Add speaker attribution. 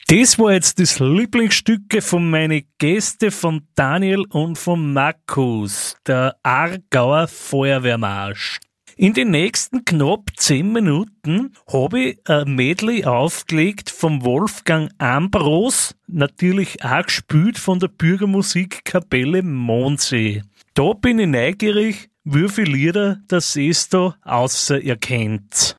Speaker 1: Das war jetzt das Lieblingsstücke von meinen Gästen, von Daniel und von Markus, der Aargauer Feuerwehrmarsch. In den nächsten knapp 10 Minuten habe ich ein Medley aufgelegt vom Wolfgang Ambros, natürlich auch gespielt von der Bürgermusikkapelle Mondsee. Da bin ich neugierig, wie viele Lieder das es da außer ihr kennt.